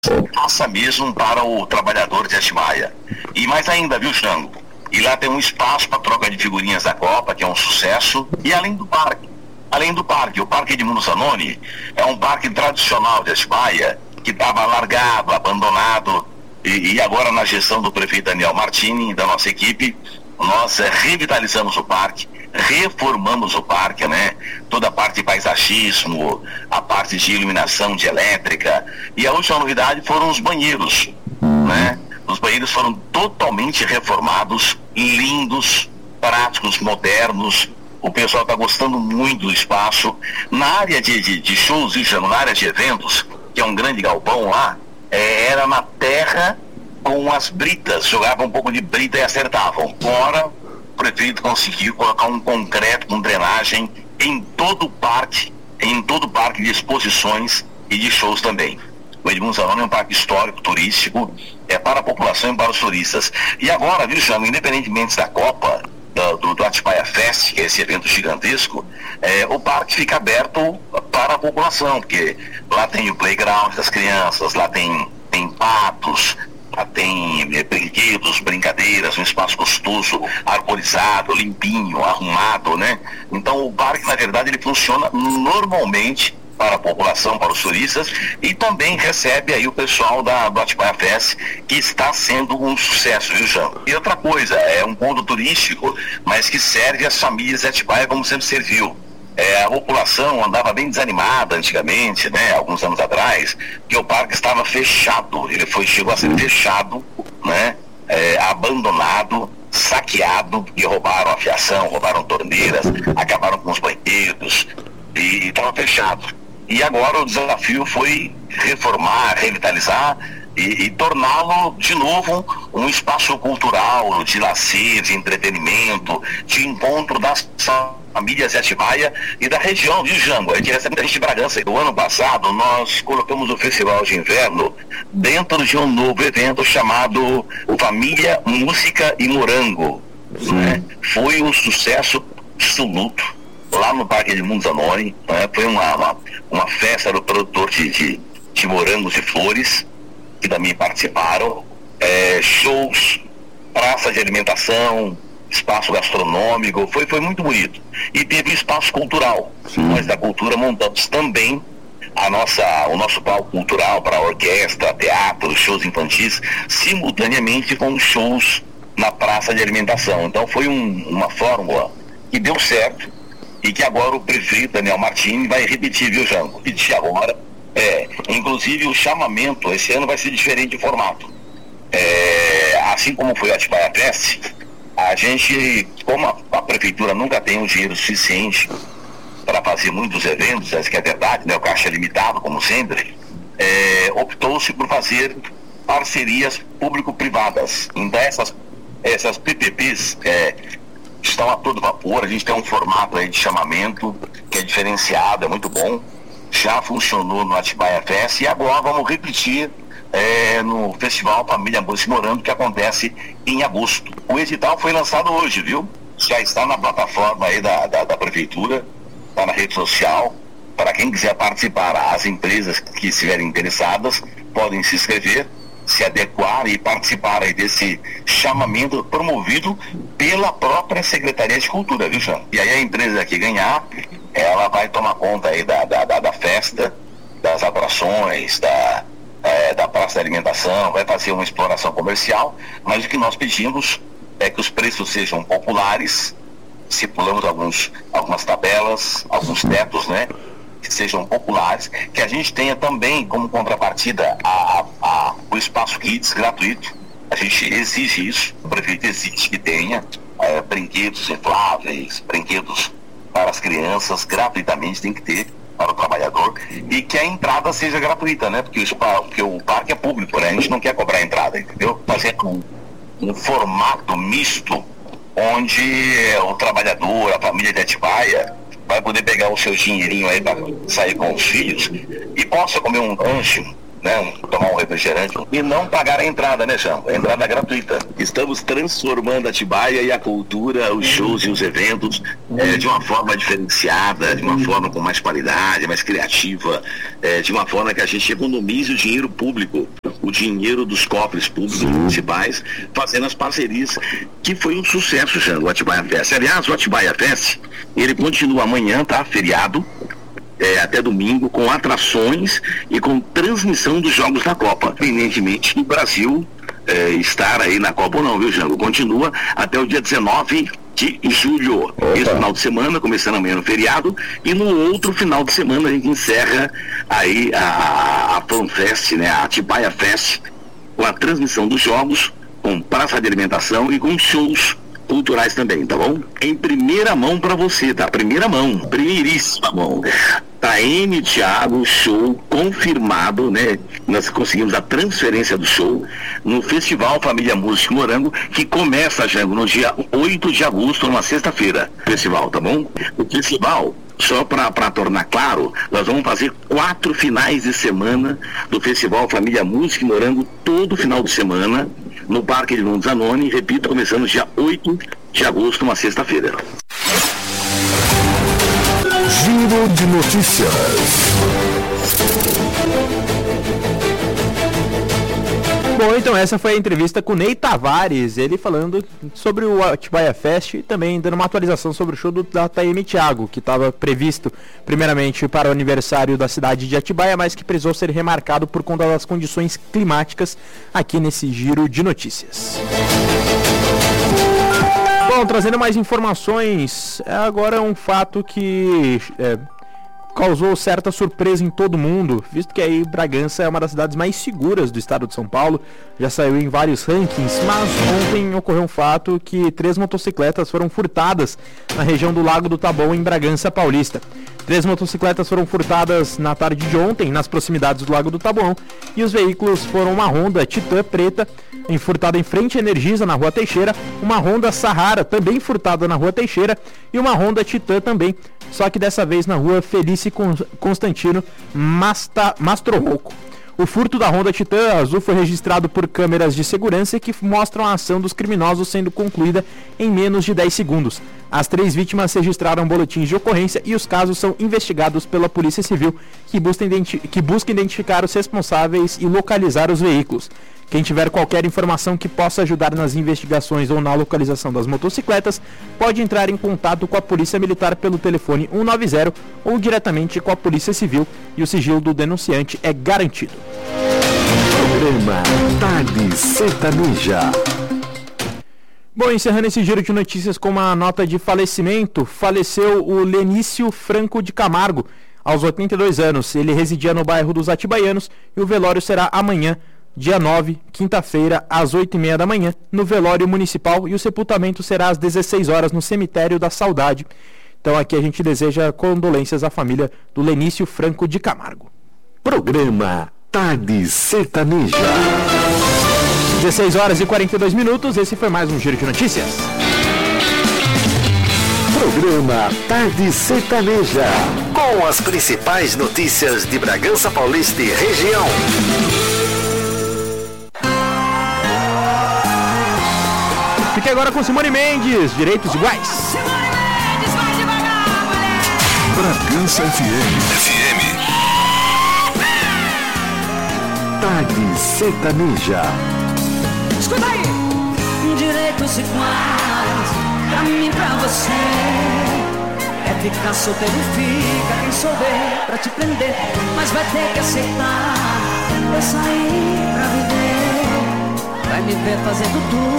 faça mesmo para o trabalhador de Atibaia. E mais ainda, viu, Jango? E lá tem um espaço para troca de figurinhas da Copa, que é um sucesso, e além do parque, o Parque Edmundo Zanoni é um parque tradicional de Atibaia, que estava largado, abandonado, e agora na gestão do prefeito Daniel Martini, da nossa equipe, nós revitalizamos o parque, reformamos o parque, né? Toda a parte de paisagismo, a parte de iluminação, de elétrica, e a última novidade foram os banheiros, né? Os banheiros foram totalmente reformados, lindos, práticos, modernos. O pessoal está gostando muito do espaço. Na área de shows, na área de eventos, que é um grande galpão lá, era na terra com as britas, jogavam um pouco de brita e acertavam. Agora o prefeito conseguiu colocar um concreto com drenagem em todo o parque de exposições e de shows também. O Edmundo Zanoni é um parque histórico, turístico, para a população e para os turistas. E agora, viu, Jango, independentemente da Copa, do Atibaia Fest, que é esse evento gigantesco, o parque fica aberto para a população, porque lá tem o playground das crianças, lá tem patos, lá tem brinquedos, brincadeiras, um espaço gostoso, arborizado, limpinho, arrumado, né? Então o parque, na verdade, ele funciona normalmente para a população, para os turistas, e também recebe aí o pessoal do Atibaia Fest, que está sendo um sucesso, viu, Jango? E outra coisa, é um ponto turístico, mas que serve às famílias de Atibaia como sempre serviu. A população andava bem desanimada antigamente, né, alguns anos atrás, que o parque estava fechado, chegou a ser fechado, né, abandonado, saqueado, e roubaram a fiação, roubaram torneiras, acabaram com os banheiros, e estava fechado. E agora o desafio foi reformar, revitalizar e torná-lo de novo um espaço cultural, de lazer, de entretenimento, de encontro das famílias de Atibaia e da região, viu, Jango? A gente recebe muita gente de Bragança. No ano passado, nós colocamos o Festival de Inverno dentro de um novo evento chamado Família, Música e Morango, né? Foi um sucesso absoluto lá no Parque Edmundo Zanoni, né? Foi uma festa do produtor de morangos e flores, que também participaram, shows, praça de alimentação, espaço gastronômico, foi muito bonito. E teve espaço cultural. Sim. Nós da cultura montamos também o nosso palco cultural para orquestra, teatro, shows infantis, simultaneamente com shows na praça de alimentação. Então foi uma fórmula que deu certo e que agora o prefeito Daniel Martini vai repetir, viu, Jango? Repetir agora. Inclusive o chamamento esse ano vai ser diferente de formato. Assim como foi o Atibaia Fest, a gente, como a prefeitura nunca tem o dinheiro suficiente para fazer muitos eventos, essa que é a verdade, né? O caixa é limitado, como sempre, optou-se por fazer parcerias público-privadas. Então essas PPPs estão a todo vapor. A gente tem um formato aí de chamamento que é diferenciado, é muito bom, já funcionou no Atibaia Fest e agora vamos repetir no Festival Família, Música e Morango, que acontece em agosto. O edital foi lançado hoje, viu? Já está na plataforma aí da prefeitura, está na rede social. Para quem quiser participar, as empresas que estiverem interessadas podem se inscrever, se adequar e participar aí desse chamamento promovido pela própria Secretaria de Cultura, viu, Jean? E aí a empresa que ganhar, ela vai tomar conta aí da festa, das atrações, da praça de alimentação, vai fazer uma exploração comercial, mas o que nós pedimos é que os preços sejam populares, estipulamos algumas tabelas, alguns tetos, né, que sejam populares, que a gente tenha também como contrapartida o espaço Kids gratuito. A gente exige isso, o prefeito exige que tenha brinquedos infláveis, brinquedos para as crianças, gratuitamente tem que ter para o trabalhador, e que a entrada seja gratuita, né? Porque o parque é público, né? A gente não quer cobrar a entrada, entendeu? Fazer um formato misto, onde o trabalhador, a família de Atibaia, vai poder pegar o seu dinheirinho aí para sair com os filhos e possa comer um lanche né, tomar um refrigerante e não pagar a entrada, né, Jambo? A entrada é gratuita. Estamos transformando Atibaia e a cultura, os shows e os eventos de uma forma diferenciada, de uma forma com mais qualidade, mais criativa, de uma forma que a gente economize o dinheiro público, o dinheiro dos cofres públicos municipais, fazendo as parcerias, que foi um sucesso, Jambo, o Atibaia Fest. Aliás, o Atibaia Fest, ele continua amanhã, tá? Feriado. Até domingo, com atrações e com transmissão dos jogos da Copa. Evidentemente, o Brasil estar aí na Copa ou não, viu, Jango? Continua até o dia 19 de julho. Esse final de semana, começando amanhã no feriado, e no outro final de semana a gente encerra aí a FanFest, né? A Atibaia Fest, com a transmissão dos jogos, com praça de alimentação e com shows culturais também, tá bom? Em primeira mão pra você, tá? Primeira mão, primeiríssima mão. Taeme Thiago, show confirmado, né? Nós conseguimos a transferência do show no Festival Família Música Morango, que começa, Jango, no dia 8 de agosto, numa sexta-feira. Festival, tá bom? O festival, só para tornar claro, nós vamos fazer 4 finais de semana do Festival Família Música Morango, todo final de semana, no Parque de Lund Zanoni, repito, começando dia 8 de agosto, uma sexta-feira. Giro de notícias. Bom, então essa foi a entrevista com o Ney Tavares, ele falando sobre o Atibaia Fest e também dando uma atualização sobre o show da Taeme Thiago, que estava previsto primeiramente para o aniversário da cidade de Atibaia, mas que precisou ser remarcado por conta das condições climáticas aqui nesse Giro de Notícias. Bom, trazendo mais informações, agora um fato que causou certa surpresa em todo mundo, visto que aí Bragança é uma das cidades mais seguras do estado de São Paulo, já saiu em vários rankings, mas ontem ocorreu um fato que 3 motocicletas foram furtadas na região do Lago do Taboão, em Bragança Paulista. 3 motocicletas foram furtadas na tarde de ontem, nas proximidades do Lago do Taboão, e os veículos foram uma Honda Titan preta, furtada em frente à Energisa, na Rua Teixeira, uma Honda Sahara, também furtada na Rua Teixeira, e uma Honda Titan também, só que dessa vez na Rua Felício Constantino Mastrorroco. O furto da Honda Titan azul foi registrado por câmeras de segurança que mostram a ação dos criminosos sendo concluída em menos de 10 segundos. As 3 vítimas registraram boletins de ocorrência e os casos são investigados pela Polícia Civil, que busca identificar os responsáveis e localizar os veículos. Quem tiver qualquer informação que possa ajudar nas investigações ou na localização das motocicletas, pode entrar em contato com a Polícia Militar pelo telefone 190 ou diretamente com a Polícia Civil, e o sigilo do denunciante é garantido. Programa Tarde Sertaneja. Bom, encerrando esse giro de notícias com uma nota de falecimento, faleceu o Lenício Franco de Camargo, aos 82 anos. Ele residia no bairro dos Atibaianos e o velório será amanhã, dia 9, quinta-feira, às 8h30 da manhã, no velório municipal, e o sepultamento será às 16 horas no cemitério da Saudade. Então aqui a gente deseja condolências à família do Lenício Franco de Camargo. Programa Tarde Sertaneja. 16 horas e 42 minutos, esse foi mais um Giro de Notícias. Programa Tarde Sertaneja, com as principais notícias de Bragança Paulista e região. Fique agora com Simone Mendes, Direitos Iguais. Simone Mendes, vai devagar, mulher. Bragança FM. Tarde Sertaneja. Escuta aí. Direitos iguais, pra mim e pra você. É ficar solteiro, fica quem souber pra te prender. Mas vai ter que aceitar, eu sair pra viver. Vai me ver fazendo tudo